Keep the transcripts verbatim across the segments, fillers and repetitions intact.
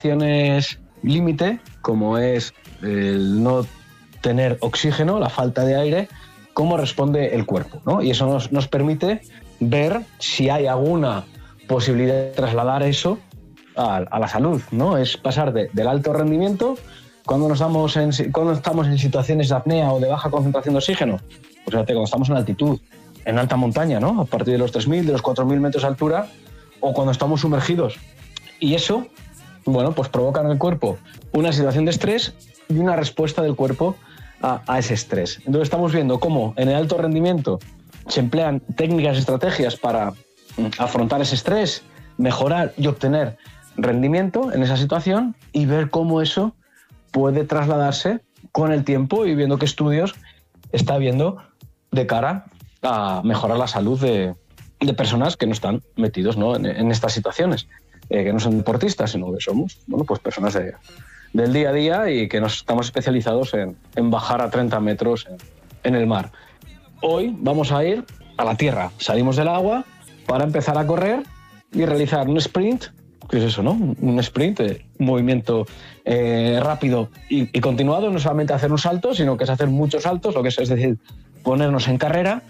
situaciones límite, como es el no tener oxígeno, la falta de aire, cómo responde el cuerpo, ¿no? Y eso nos, nos permite ver si hay alguna posibilidad de trasladar eso a, a la salud, ¿no? Es pasar de, del alto rendimiento cuando, nos damos en, cuando estamos en situaciones de apnea o de baja concentración de oxígeno. Pues fíjate, cuando estamos en altitud, en alta montaña, ¿no? A partir de los tres mil, de los cuatro mil metros de altura, o cuando estamos sumergidos. Y eso, bueno, pues provoca en el cuerpo una situación de estrés y una respuesta del cuerpo a, a ese estrés. Entonces estamos viendo cómo en el alto rendimiento se emplean técnicas y estrategias para afrontar ese estrés, mejorar y obtener rendimiento en esa situación, y ver cómo eso puede trasladarse con el tiempo y viendo qué estudios está habiendo de cara a mejorar la salud de, de personas que no están metidos, ¿no? en, en estas situaciones, eh, que no son deportistas, sino que somos, bueno, pues personas de, del día a día y que nos estamos especializados en, en bajar a treinta metros en, en el mar. Hoy vamos a ir a la tierra, salimos del agua para empezar a correr y realizar un sprint. ¿Qué es eso, no? Un sprint, eh, un movimiento eh, rápido y, y continuado, no solamente hacer un salto, sino que es hacer muchos saltos, lo que es, es decir, ponernos en carrera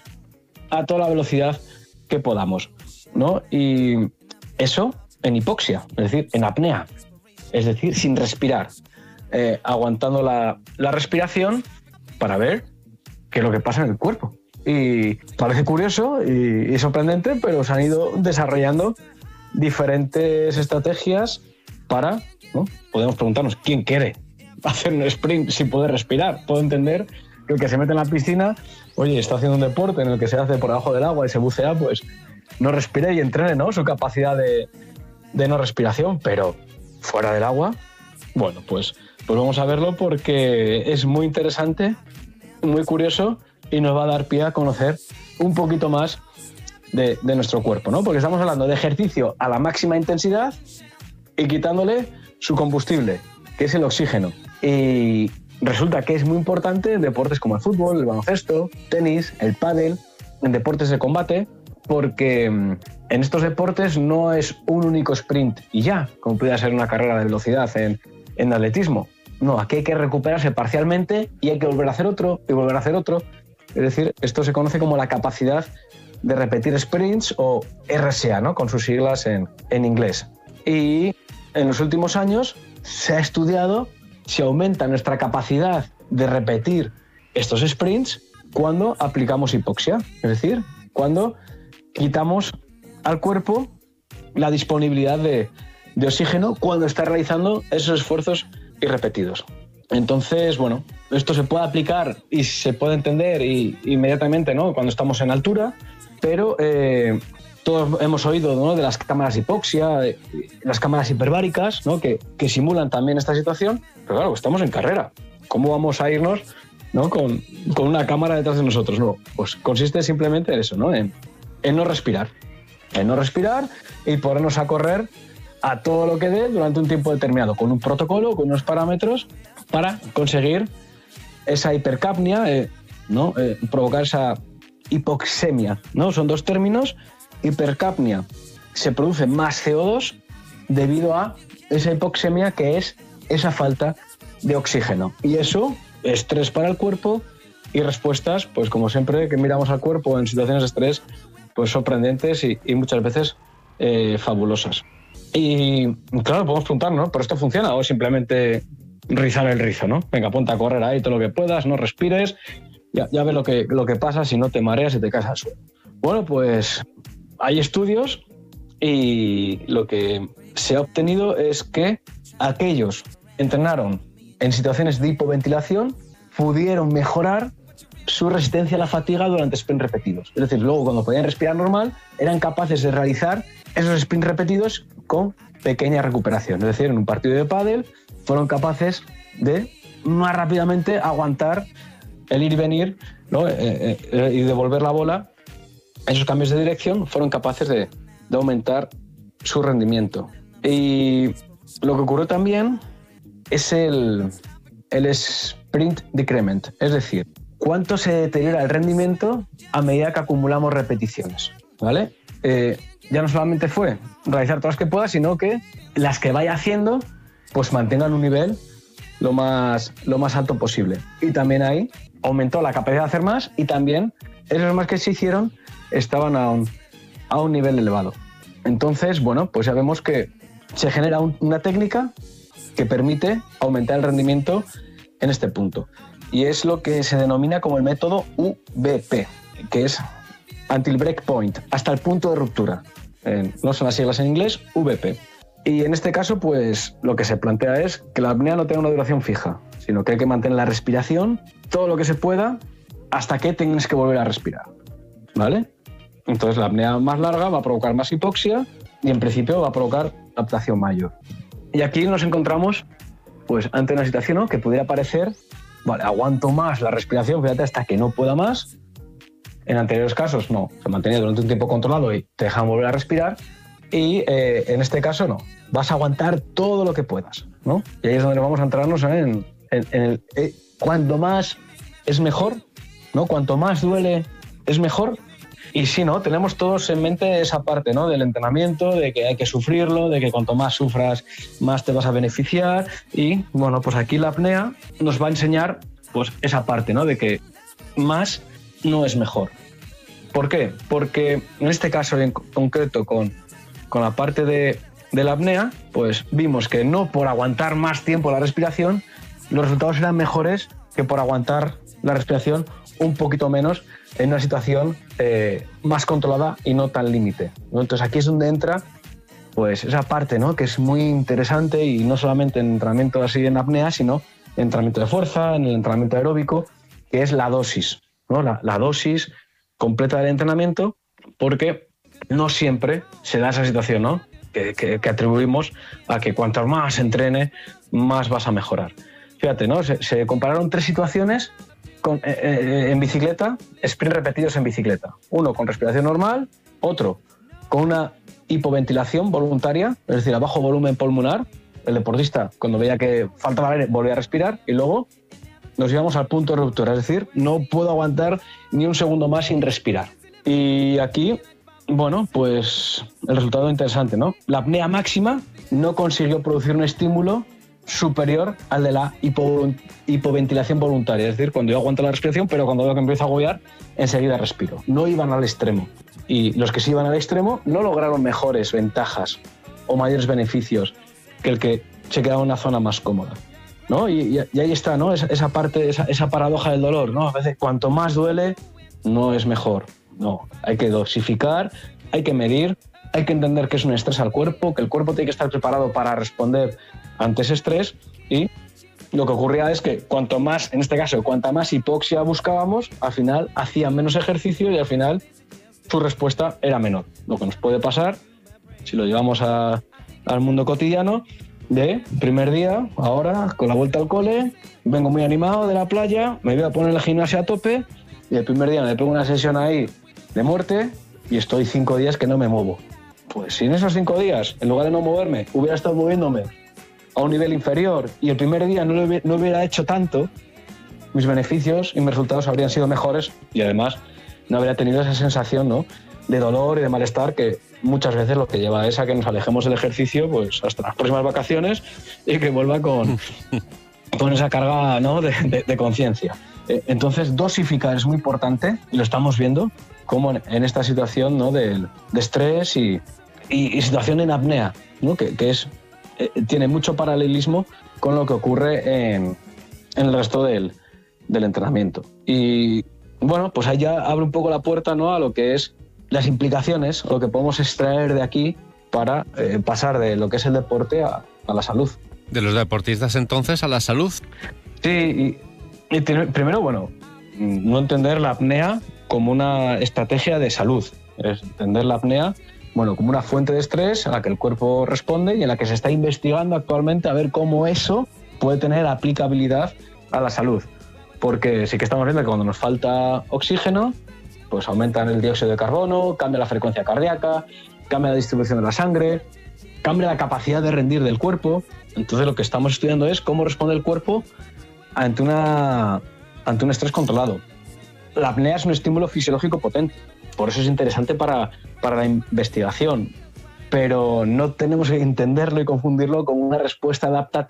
a toda la velocidad que podamos, ¿no? Y eso en hipoxia, es decir, en apnea, es decir, sin respirar, eh, aguantando la, la respiración para ver qué es lo que pasa en el cuerpo. Y parece curioso y, y sorprendente, pero se han ido desarrollando diferentes estrategias para, ¿no? Podemos preguntarnos, ¿quién quiere hacer un sprint sin poder respirar? Puedo entender que el que se mete en la piscina, oye, está haciendo un deporte en el que se hace por debajo del agua y se bucea, pues no respire y entrene, ¿no? Su capacidad de, de no respiración, pero fuera del agua, bueno, pues, pues vamos a verlo porque es muy interesante, muy curioso y nos va a dar pie a conocer un poquito más de, de nuestro cuerpo, ¿no? Porque estamos hablando de ejercicio a la máxima intensidad y quitándole su combustible, que es el oxígeno. Y resulta que es muy importante en deportes como el fútbol, el baloncesto, tenis, el pádel, en deportes de combate, porque en estos deportes no es un único sprint y ya, como pudiera ser una carrera de velocidad en, en atletismo. No, aquí hay que recuperarse parcialmente y hay que volver a hacer otro y volver a hacer otro. Es decir, esto se conoce como la capacidad de repetir sprints o R S A, ¿no? Con sus siglas en, en inglés. Y en los últimos años se ha estudiado si aumenta nuestra capacidad de repetir estos sprints cuando aplicamos hipoxia, es decir, cuando quitamos al cuerpo la disponibilidad de, de oxígeno cuando está realizando esos esfuerzos irrepetidos. Entonces, bueno, esto se puede aplicar y se puede entender y, inmediatamente, ¿no? Cuando estamos en altura, pero eh, todos hemos oído, ¿no? De las cámaras hipoxia, de, de las cámaras hiperbáricas, ¿no? que, que simulan también esta situación, pero claro, estamos en carrera. ¿Cómo vamos a irnos, ¿no? con, con una cámara detrás de nosotros? No, pues consiste simplemente en eso, ¿no? En, en no respirar, en no respirar y ponernos a correr a todo lo que dé durante un tiempo determinado, con un protocolo, con unos parámetros para conseguir esa hipercapnia, eh, ¿no? eh, provocar esa hipoxemia, ¿no? Son dos términos. Hipercapnia, se produce más C O dos debido a esa hipoxemia, que es esa falta de oxígeno. Y eso, estrés para el cuerpo y respuestas, pues como siempre que miramos al cuerpo en situaciones de estrés, pues sorprendentes y, y muchas veces eh, fabulosas. Y claro, podemos preguntar, ¿no? ¿Pero esto funciona o simplemente rizar el rizo, ¿no? Venga, ponte a correr ahí todo lo que puedas, no respires, ya, ya ves lo que, lo que pasa si no te mareas y te caes al suelo. Bueno, pues hay estudios y lo que se ha obtenido es que aquellos que entrenaron en situaciones de hipoventilación pudieron mejorar su resistencia a la fatiga durante sprints repetidos. Es decir, luego cuando podían respirar normal, eran capaces de realizar esos sprints repetidos con pequeña recuperación. Es decir, en un partido de pádel fueron capaces de más rápidamente aguantar el ir y venir, ¿no? eh, eh, eh, y devolver la bola. Esos cambios de dirección fueron capaces de, de aumentar su rendimiento. Y lo que ocurrió también es el, el sprint decrement, es decir, cuánto se deteriora el rendimiento a medida que acumulamos repeticiones, ¿vale? Eh, ya no solamente fue realizar todas las que pueda, sino que las que vaya haciendo pues mantengan un nivel lo más, lo más alto posible. Y también ahí aumentó la capacidad de hacer más y también esos más que se hicieron estaban a un, a un nivel elevado. Entonces, bueno, pues ya vemos que se genera un, una técnica que permite aumentar el rendimiento en este punto. Y es lo que se denomina como el método U B P, que es Until Break Point, hasta el punto de ruptura. Eh, no son las siglas en inglés, U B P. Y en este caso, pues lo que se plantea es que la apnea no tenga una duración fija, sino que hay que mantener la respiración todo lo que se pueda hasta que tengas que volver a respirar, ¿vale? Entonces la apnea más larga va a provocar más hipoxia y en principio va a provocar adaptación mayor. Y aquí nos encontramos pues ante una situación, ¿no?, que pudiera parecer, vale, aguanto más la respiración, fíjate, hasta que no pueda más. En anteriores casos no, se mantenía durante un tiempo controlado y te dejan volver a respirar. Y eh, en este caso no, vas a aguantar todo lo que puedas, ¿no? Y ahí es donde vamos a entrarnos en, en, en el eh, cuanto más es mejor, ¿no? Cuanto más duele es mejor. Y sí, ¿no? Tenemos todos en mente esa parte, ¿no?, del entrenamiento, de que hay que sufrirlo, de que cuanto más sufras, más te vas a beneficiar. Y bueno, pues aquí la apnea nos va a enseñar pues esa parte, ¿no?, de que más no es mejor. ¿Por qué? Porque en este caso en concreto con Con la parte de, de la apnea, pues vimos que no por aguantar más tiempo la respiración, los resultados eran mejores que por aguantar la respiración un poquito menos en una situación eh, más controlada y no tan límite, ¿no? Entonces aquí es donde entra pues esa parte, ¿no?, que es muy interesante, y no solamente en entrenamiento así en apnea, sino en entrenamiento de fuerza, en el entrenamiento aeróbico, que es la dosis, ¿no? La, la dosis completa del entrenamiento, porque no siempre se da esa situación, ¿no?, que, que, que atribuimos a que cuanto más entrene, más vas a mejorar. Fíjate, ¿no? Se, se compararon tres situaciones con, eh, eh, en bicicleta, sprint repetidos en bicicleta. Uno con respiración normal, otro con una hipoventilación voluntaria, es decir, a bajo volumen pulmonar. El deportista, cuando veía que faltaba aire, volvía a respirar, y luego nos íbamos al punto de ruptura, es decir, no puedo aguantar ni un segundo más sin respirar. Y aquí, bueno, pues el resultado interesante, ¿no? La apnea máxima no consiguió producir un estímulo superior al de la hipo, hipoventilación voluntaria, es decir, cuando yo aguanto la respiración, pero cuando veo que empiezo a agobiar, enseguida respiro. No iban al extremo. Y los que sí iban al extremo no lograron mejores ventajas o mayores beneficios que el que se quedaba en una zona más cómoda, ¿no? Y, y, y ahí está, ¿no?, esa, esa parte, esa, esa paradoja del dolor, ¿no? A veces cuanto más duele, no es mejor. No, hay que dosificar, hay que medir, hay que entender que es un estrés al cuerpo, que el cuerpo tiene que estar preparado para responder ante ese estrés, y lo que ocurría es que cuanto más, en este caso, cuanta más hipoxia buscábamos, al final hacían menos ejercicio y al final su respuesta era menor. Lo que nos puede pasar, si lo llevamos a, al mundo cotidiano, de primer día, ahora, con la vuelta al cole, vengo muy animado de la playa, me voy a poner el gimnasio a tope, y el primer día me pego una sesión ahí de muerte y estoy cinco días que no me muevo. Pues si en esos cinco días, en lugar de no moverme, hubiera estado moviéndome a un nivel inferior y el primer día no, le, no hubiera hecho tanto, mis beneficios y mis resultados habrían sido mejores, y además no habría tenido esa sensación, ¿no?, de dolor y de malestar que muchas veces lo que lleva es a que nos alejemos del ejercicio pues hasta las próximas vacaciones y que vuelva con, con esa carga, ¿no?, de, de, de conciencia. Entonces, dosificar es muy importante, y lo estamos viendo como en esta situación, ¿no?, de, de estrés y, y, y situación en apnea, ¿no?, que, que es, eh, tiene mucho paralelismo con lo que ocurre en, en el resto del, del entrenamiento. Y bueno, pues ahí ya abre un poco la puerta, ¿no?, a lo que es las implicaciones, lo que podemos extraer de aquí para eh, pasar de lo que es el deporte a, a la salud. De los deportistas entonces a la salud. Sí, y, y tiene, primero, bueno, no entender la apnea como una estrategia de salud, es entender la apnea, bueno, como una fuente de estrés a la que el cuerpo responde y en la que se está investigando actualmente a ver cómo eso puede tener aplicabilidad a la salud. Porque sí que estamos viendo que cuando nos falta oxígeno, pues aumentan el dióxido de carbono, cambia la frecuencia cardíaca, cambia la distribución de la sangre, cambia la capacidad de rendir del cuerpo. Entonces lo que estamos estudiando es cómo responde el cuerpo ante, una, ante un estrés controlado. La apnea es un estímulo fisiológico potente, por eso es interesante para, para la investigación. pero no tenemos que entenderlo y confundirlo con una respuesta adaptativa